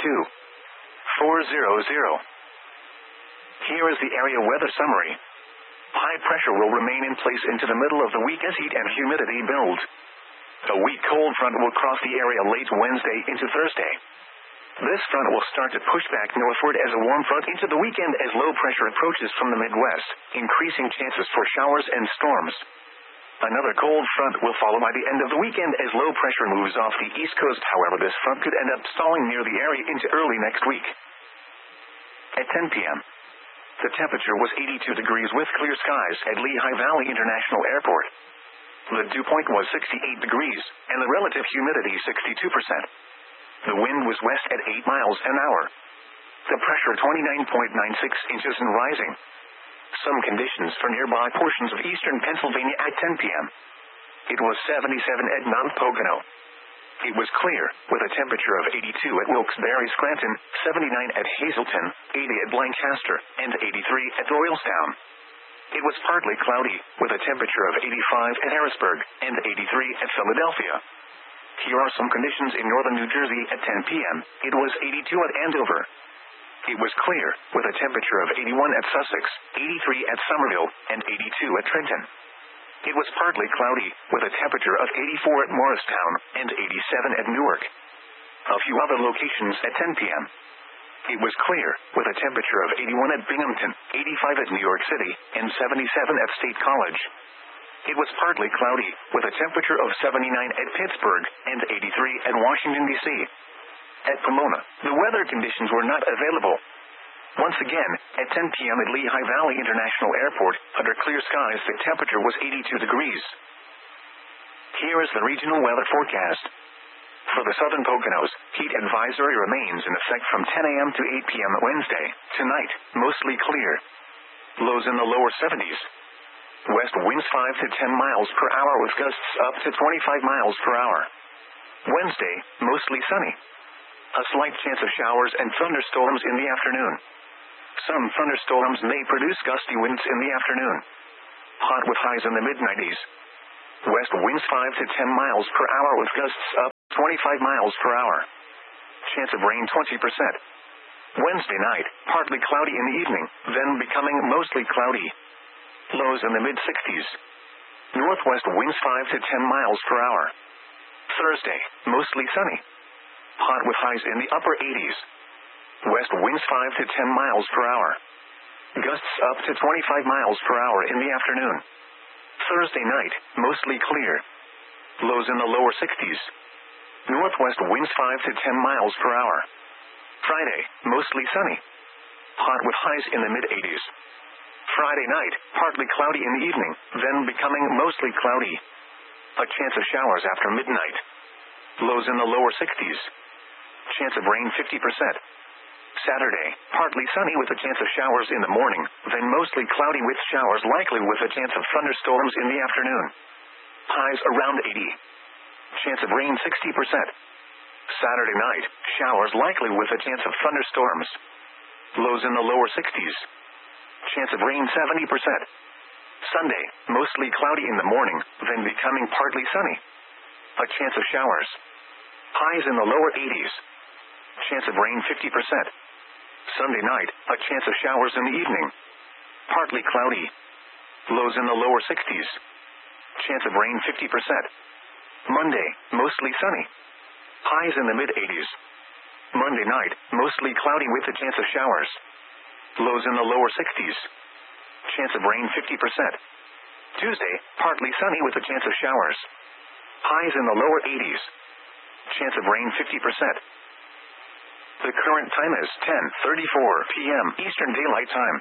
Speaker 1: 162.400. Here is the area weather summary. High pressure will remain in place into the middle of the week as heat and humidity build. A weak cold front will cross the area late Wednesday into Thursday. This front will start to push back northward as a warm front into the weekend as low pressure approaches from the Midwest, increasing chances for showers and storms. Another cold front will follow by the end of the weekend as low pressure moves off the East Coast. However, this front could end up stalling near the area into early next week. At 10 p.m., the temperature was 82 degrees with clear skies at Lehigh Valley International Airport. The dew point was 68 degrees, and the relative humidity 62%. The wind was west at 8 miles an hour. The pressure 29.96 inches and rising. Some conditions for nearby portions of eastern Pennsylvania at 10 p.m. It was 77 at Mount Pocono. It was clear, with a temperature of 82 at Wilkes-Barre Scranton, 79 at Hazleton, 80 at Lancaster, and 83 at Doylestown. It was partly cloudy, with a temperature of 85 at Harrisburg, and 83 at Philadelphia. Here are some conditions in northern New Jersey at 10 p.m. It was 82 at Andover. It was clear, with a temperature of 81 at Sussex, 83 at Somerville, and 82 at Trenton. It was partly cloudy, with a temperature of 84 at Morristown, and 87 at Newark. A few other locations at 10 p.m. It was clear, with a temperature of 81 at Binghamton, 85 at New York City, and 77 at State College. It was partly cloudy, with a temperature of 79 at Pittsburgh, and 83 at Washington, D.C. At Pomona, the weather conditions were not available. Once again, at 10 p.m. at Lehigh Valley International Airport, under clear skies the temperature was 82 degrees. Here is the regional weather forecast. For the southern Poconos, heat advisory remains in effect from 10 a.m. to 8 p.m. Wednesday. Tonight, mostly clear. Lows in the lower 70s. West winds 5 to 10 miles per hour with gusts up to 25 miles per hour. Wednesday, mostly sunny. A slight chance of showers and thunderstorms in the afternoon. Some thunderstorms may produce gusty winds in the afternoon. Hot with highs in the mid-90s. West winds 5 to 10 miles per hour with gusts up 25 miles per hour. Chance of rain 20%. Wednesday night, partly cloudy in the evening, then becoming mostly cloudy. Lows in the mid-60s. Northwest winds 5 to 10 miles per hour. Thursday, mostly sunny. Hot with highs in the upper 80s. West winds 5 to 10 miles per hour. Gusts up to 25 miles per hour in the afternoon. Thursday night, mostly clear. Lows in the lower 60s. Northwest winds 5 to 10 miles per hour. Friday, mostly sunny. Hot with highs in the mid-80s. Friday night, partly cloudy in the evening, then becoming mostly cloudy. A chance of showers after midnight. Lows in the lower 60s. Chance of rain 50%. Saturday, partly sunny with a chance of showers in the morning, then mostly cloudy with showers likely with a chance of thunderstorms in the afternoon. Highs around 80. Chance of rain 60%. Saturday night, showers likely with a chance of thunderstorms. Lows in the lower 60s. Chance of rain 70%. Sunday, mostly cloudy in the morning, then becoming partly sunny. A chance of showers. Highs in the lower 80s. Chance of rain 50%. Sunday night, a chance of showers in the evening. Partly cloudy. Lows in the lower 60s. Chance of rain 50%. Monday, mostly sunny. Highs in the mid-80s. Monday night, mostly cloudy with a chance of showers. Lows in the lower 60s. Chance of rain 50%. Tuesday, partly sunny with a chance of showers. Highs in the lower 80s. Chance of rain 50%. The current time is 10:34 p.m. Eastern Daylight Time.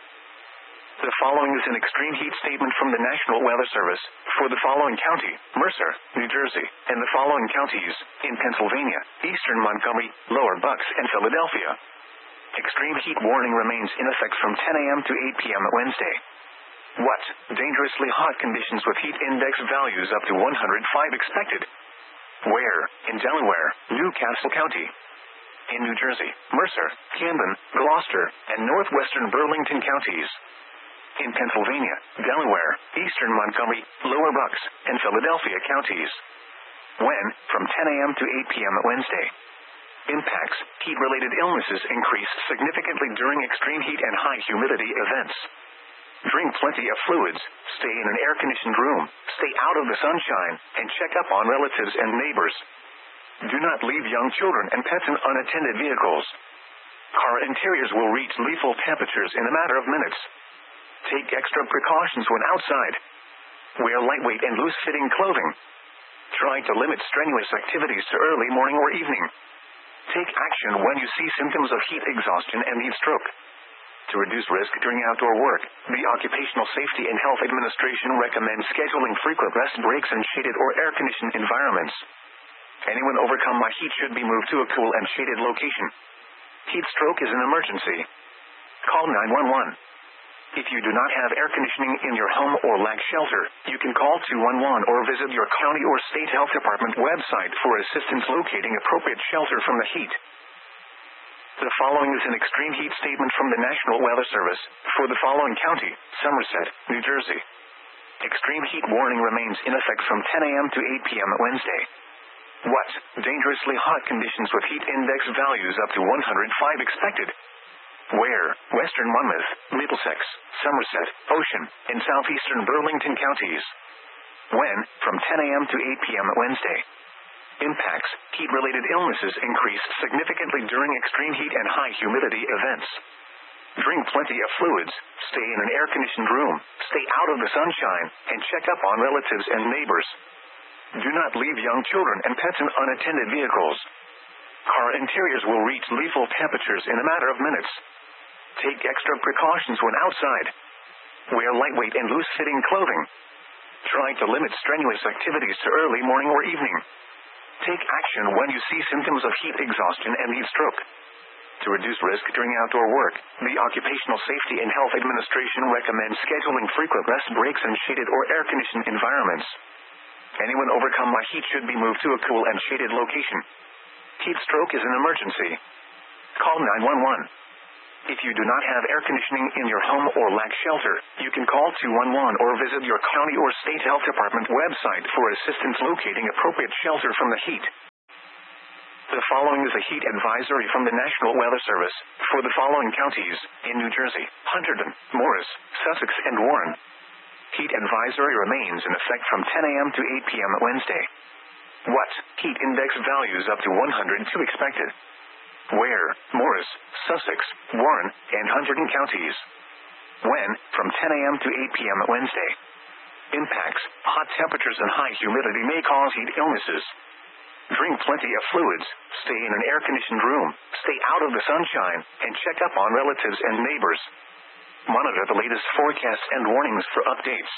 Speaker 1: The following is an extreme heat statement from the National Weather Service for the following county, Mercer, New Jersey, and the following counties in Pennsylvania, Eastern Montgomery, Lower Bucks, and Philadelphia. Extreme heat warning remains in effect from 10 a.m. to 8 p.m. Wednesday. What? Dangerously hot conditions with heat index values up to 105 expected. Where? In Delaware, New Castle County. In New Jersey, Mercer, Camden, Gloucester, and northwestern Burlington counties. In Pennsylvania, Delaware, eastern Montgomery, Lower Bucks, and Philadelphia counties. When? From 10 a.m. to 8 p.m. Wednesday. Impacts: heat-related illnesses increase significantly during extreme heat and high humidity events. Drink plenty of fluids, stay in an air-conditioned room, stay out of the sunshine, and check up on relatives and neighbors. Do not leave young children and pets in unattended vehicles. Car interiors will reach lethal temperatures in a matter of minutes. Take extra precautions when outside. Wear lightweight and loose-fitting clothing. Try to limit strenuous activities to early morning or evening. Take action when you see symptoms of heat exhaustion and heat stroke. To reduce risk during outdoor work, the Occupational Safety and Health Administration recommends scheduling frequent rest breaks in shaded or air-conditioned environments. Anyone overcome by heat should be moved to a cool and shaded location. Heat stroke is an emergency. Call 911. If you do not have air conditioning in your home or lack shelter, you can call 211 or visit your county or state health department website for assistance locating appropriate shelter from the heat. The following is an extreme heat statement from the National Weather Service for the following county, Somerset, New Jersey. Extreme heat warning remains in effect from 10 a.m. to 8 p.m. Wednesday. What? Dangerously hot conditions with heat index values up to 105 expected. Where? Western Monmouth, Middlesex, Somerset, Ocean, and southeastern Burlington counties. When? From 10 a.m. to 8 p.m. Wednesday. Impacts: heat-related illnesses increase significantly during extreme heat and high humidity events. Drink plenty of fluids, stay in an air-conditioned room, stay out of the sunshine, and check up on relatives and neighbors. Do not leave young children and pets in unattended vehicles. Car interiors will reach lethal temperatures in a matter of minutes. Take extra precautions when outside. Wear lightweight and loose-fitting clothing. Try to limit strenuous activities to early morning or evening. Take action when you see symptoms of heat exhaustion and heat stroke. To reduce risk during outdoor work, the Occupational Safety and Health Administration recommends scheduling frequent rest breaks in shaded or air-conditioned environments. Anyone overcome by heat should be moved to a cool and shaded location. Heat stroke is an emergency. Call 911. If you do not have air conditioning in your home or lack shelter, you can call 211 or visit your county or state health department website for assistance locating appropriate shelter from the heat. The following is a heat advisory from the National Weather Service for the following counties in New Jersey: Hunterdon, Morris, Sussex, and Warren. Heat advisory remains in effect from 10 a.m. to 8 p.m. Wednesday. What? Heat index values up to 102 expected. Where? Morris, Sussex, Warren, and Hunterdon counties. When? From 10 a.m. to 8 p.m. Wednesday. Impacts: hot temperatures and high humidity may cause heat illnesses. Drink plenty of fluids, stay in an air-conditioned room, stay out of the sunshine, and check up on relatives and neighbors. Monitor the latest forecasts and warnings for updates.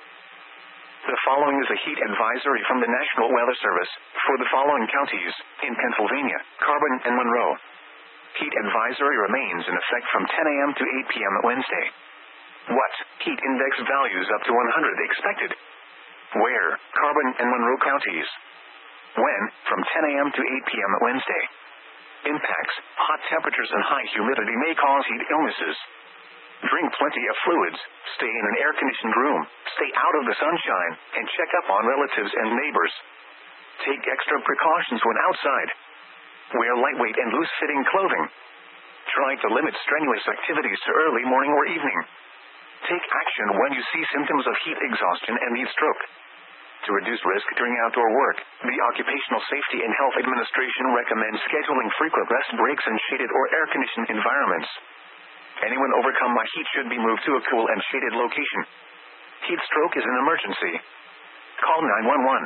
Speaker 1: The following is a heat advisory from the National Weather Service for the following counties in Pennsylvania: Carbon and Monroe. Heat advisory remains in effect from 10 a.m. to 8 p.m. Wednesday. What? Heat index values up to 100 expected. Where? Carbon and Monroe counties. When? From 10 a.m. to 8 p.m. Wednesday. Impacts: hot temperatures and high humidity may cause heat illnesses. Drink plenty of fluids, stay in an air-conditioned room, stay out of the sunshine, and check up on relatives and neighbors. Take extra precautions when outside. Wear lightweight and loose-fitting clothing. Try to limit strenuous activities to early morning or evening. Take action when you see symptoms of heat exhaustion and heat stroke. To reduce risk during outdoor work, the Occupational Safety and Health Administration recommends scheduling frequent rest breaks in shaded or air-conditioned environments. Anyone overcome by heat should be moved to a cool and shaded location. Heat stroke is an emergency. Call 911.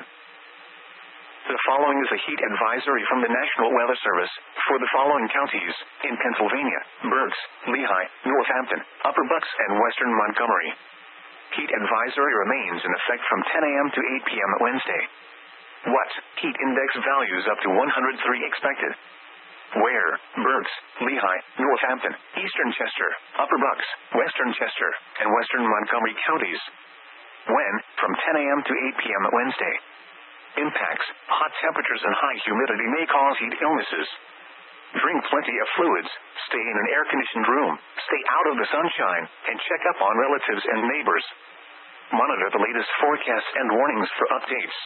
Speaker 1: The following is a heat advisory from the National Weather Service for the following counties in Pennsylvania: Berks, Lehigh, Northampton, Upper Bucks, and Western Montgomery. Heat advisory remains in effect from 10 a.m. to 8 p.m. Wednesday. What? Heat index values up to 103 expected. Where? Berks, Lehigh, Northampton, Eastern Chester, Upper Bucks, Western Chester, and Western Montgomery counties. When? From 10 a.m. to 8 p.m. Wednesday. Impacts: hot temperatures and high humidity may cause heat illnesses. Drink plenty of fluids, stay in an air-conditioned room, stay out of the sunshine, and check up on relatives and neighbors. Monitor the latest forecasts and warnings for updates.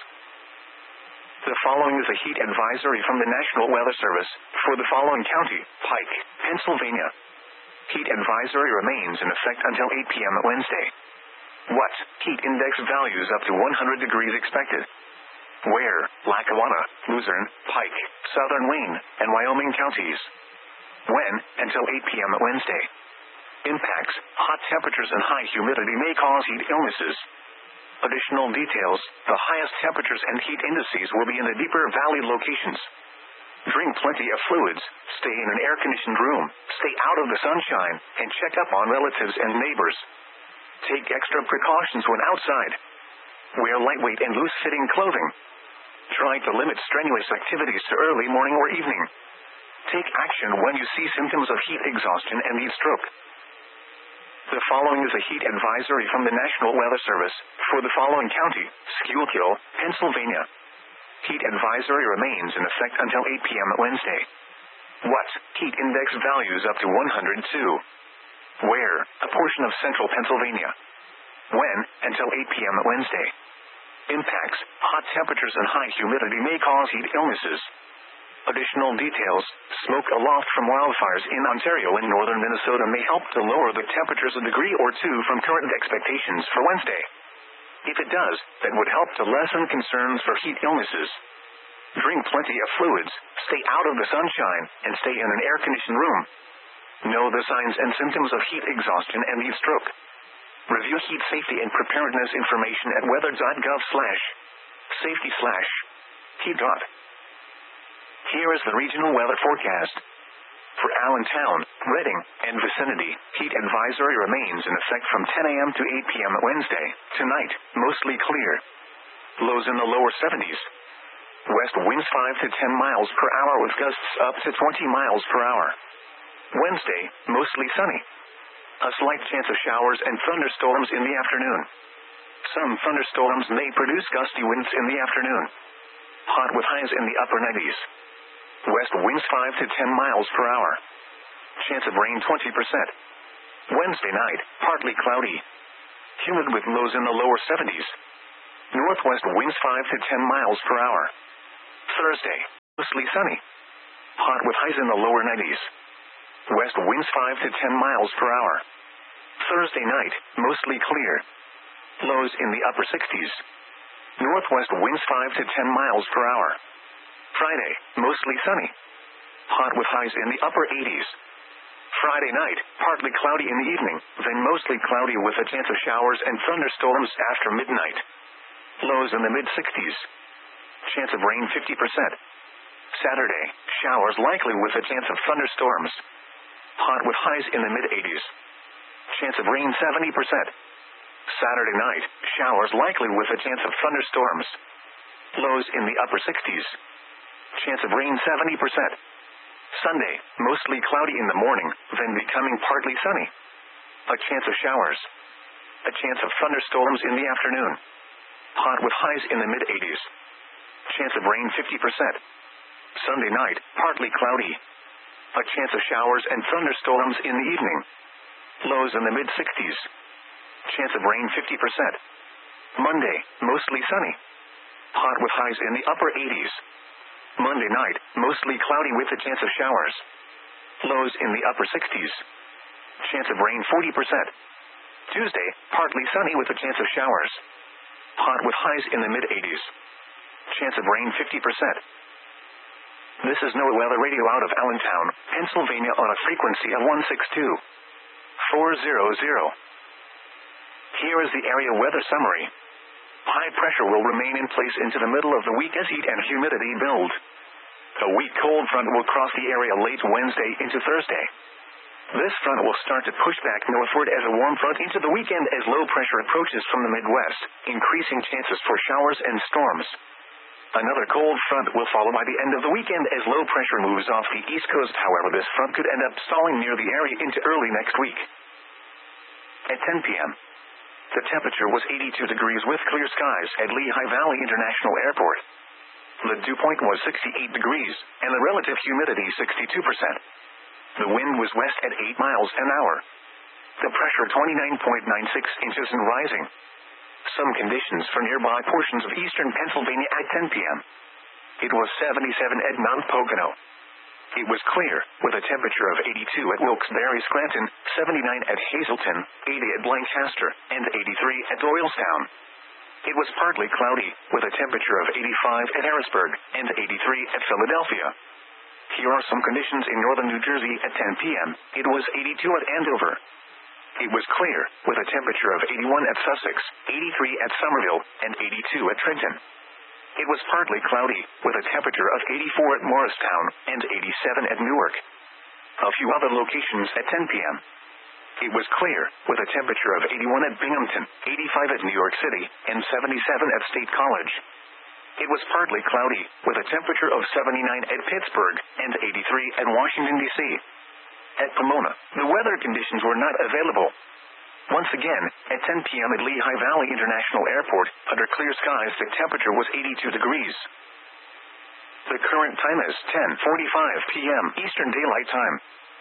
Speaker 1: The following is a heat advisory from the National Weather Service for the following county: Pike, Pennsylvania. Heat advisory remains in effect until 8 p.m. Wednesday. What? Heat index values up to 100 degrees expected. Where? Lackawanna, Luzerne, Pike, Southern Wayne, and Wyoming counties. When? Until 8 p.m. Wednesday. Impacts: hot temperatures and high humidity may cause heat illnesses. Additional details: the highest temperatures and heat indices will be in the deeper valley locations. Drink plenty of fluids, stay in an air-conditioned room, stay out of the sunshine, and check up on relatives and neighbors. Take extra precautions when outside. Wear lightweight and loose-fitting clothing. Try to limit strenuous activities to early morning or evening. Take action when you see symptoms of heat exhaustion and heat stroke. The following is a heat advisory from the National Weather Service for the following county: Schuylkill, Pennsylvania. Heat advisory remains in effect until 8 p.m. Wednesday. What? Heat index values up to 102. Where? A portion of central Pennsylvania. When? Until 8 p.m. Wednesday. Impacts: hot temperatures and high humidity may cause heat illnesses. Additional details: smoke aloft from wildfires in Ontario and northern Minnesota may help to lower the temperatures a degree or two from current expectations for Wednesday. If it does, that would help to lessen concerns for heat illnesses. Drink plenty of fluids, stay out of the sunshine, and stay in an air-conditioned room. Know the signs and symptoms of heat exhaustion and heat stroke. Review heat safety and preparedness information at weather.gov/safety/heat. Here is the regional weather forecast. For Allentown, Reading, and vicinity, heat advisory remains in effect from 10 a.m. to 8 p.m. Wednesday. Tonight, mostly clear. Lows in the lower 70s. West winds 5 to 10 miles per hour with gusts up to 20 miles per hour. Wednesday, mostly sunny. A slight chance of showers and thunderstorms in the afternoon. Some thunderstorms may produce gusty winds in the afternoon. Hot with highs in the upper 90s. West winds 5 to 10 miles per hour. Chance of rain 20%. Wednesday night, partly cloudy. Humid with lows in the lower 70s. Northwest winds 5 to 10 miles per hour. Thursday, mostly sunny. Hot with highs in the lower 90s. West winds 5 to 10 miles per hour. Thursday night, mostly clear. Lows in the upper 60s. Northwest winds 5 to 10 miles per hour. Friday, mostly sunny. Hot with highs in the upper 80s. Friday night, partly cloudy in the evening, then mostly cloudy with a chance of showers and thunderstorms after midnight. Lows in the mid-60s. Chance of rain 50%. Saturday, showers likely with a chance of thunderstorms. Hot with highs in the mid-80s. Chance of rain 70%. Saturday night, showers likely with a chance of thunderstorms. Lows in the upper 60s. Chance of rain 70%. Sunday, mostly cloudy in the morning, then becoming partly sunny. A chance of showers. A chance of thunderstorms in the afternoon. Hot with highs in the mid-80s. Chance of rain 50%. Sunday night, partly cloudy. A chance of showers and thunderstorms in the evening. Lows in the mid-60s. Chance of rain 50%. Monday, mostly sunny. Hot with highs in the upper 80s. Monday night, mostly cloudy with a chance of showers. Lows in the upper 60s. Chance of rain 40%. Tuesday, partly sunny with a chance of showers. Hot with highs in the mid-80s. Chance of rain 50%. This is NOAA Weather Radio out of Allentown, Pennsylvania on a frequency of 162.400. Here is the area weather summary. High pressure will remain in place into the middle of the week as heat and humidity build. A weak cold front will cross the area late Wednesday into Thursday. This front will start to push back northward as a warm front into the weekend as low pressure approaches from the Midwest, increasing chances for showers and storms. Another cold front will follow by the end of the weekend as low pressure moves off the East Coast. However, this front could end up stalling near the area into early next week. At 10 p.m., the temperature was 82 degrees with clear skies at Lehigh Valley International Airport. The dew point was 68 degrees, and the relative humidity 62%. The wind was west at 8 miles an hour. The pressure 29.96 inches and rising. Some conditions for nearby portions of eastern Pennsylvania at 10 p.m. It was 77 at Mount Pocono. It was clear, with a temperature of 82 at Wilkes-Barre Scranton, 79 at Hazleton, 80 at Lancaster, and 83 at Doylestown. It was partly cloudy, with a temperature of 85 at Harrisburg, and 83 at Philadelphia. Here are some conditions in northern New Jersey at 10 p.m. It was 82 at Andover. It was clear, with a temperature of 81 at Sussex, 83 at Somerville, and 82 at Trenton. It was partly cloudy, with a temperature of 84 at Morristown, and 87 at Newark. A few other locations at 10 p.m. It was clear, with a temperature of 81 at Binghamton, 85 at New York City, and 77 at State College. It was partly cloudy, with a temperature of 79 at Pittsburgh, and 83 at Washington, D.C. At Pomona, the weather conditions were not available. Once again, at 10 p.m. at Lehigh Valley International Airport, under clear skies the temperature was 82 degrees. The current time is 10:45 p.m. Eastern Daylight Time.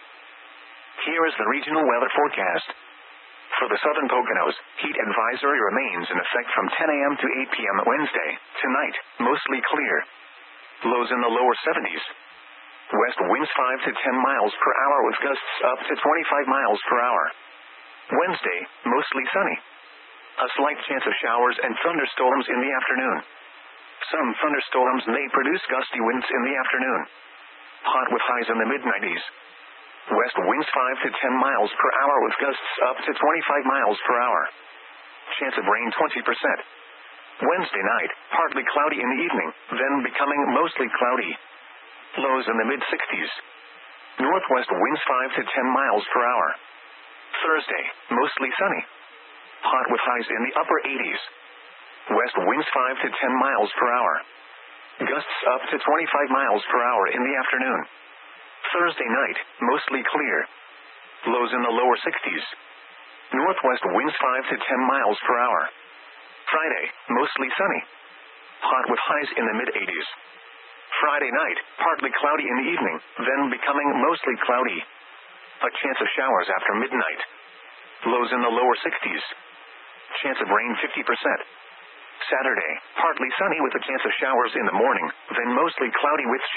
Speaker 1: Here is the regional weather forecast. For the southern Poconos, heat advisory remains in effect from 10 a.m. to 8 p.m. Wednesday. Tonight, mostly clear. Lows in the lower 70s. West winds 5 to 10 miles per hour with gusts up to 25 miles per hour. Wednesday, mostly sunny. A slight chance of showers and thunderstorms in the afternoon. Some thunderstorms may produce gusty winds in the afternoon. Hot with highs in the mid-90s. West winds 5 to 10 miles per hour with gusts up to 25 miles per hour. Chance of rain 20%. Wednesday night, partly cloudy in the evening, then becoming mostly cloudy. Lows in the mid-60s. Northwest winds 5 to 10 miles per hour. Thursday, mostly sunny. Hot with highs in the upper 80s. West winds 5 to 10 miles per hour. Gusts up to 25 miles per hour in the afternoon. Thursday night, mostly clear. Lows in the lower 60s. Northwest winds 5 to 10 miles per hour. Friday, mostly sunny. Hot with highs in the mid-80s. Friday night, partly cloudy in the evening, then becoming mostly cloudy. A chance of showers after midnight. Lows in the lower 60s. Chance of rain 50%. Saturday, partly sunny with a chance of showers in the morning, then mostly cloudy with